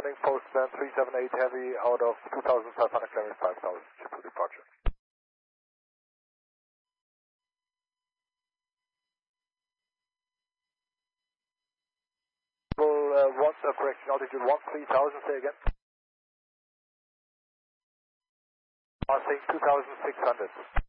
morning, postman 378 heavy out of 2,500 clearing 5,000 to departure. Correction, altitude 13,000, say again. Saying 2,600.